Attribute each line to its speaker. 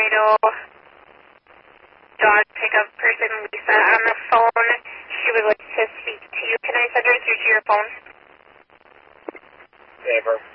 Speaker 1: Laredo dog pickup person, Lisa, on the phone. She would like to speak to you. Can I send her through to your phone?
Speaker 2: Favor.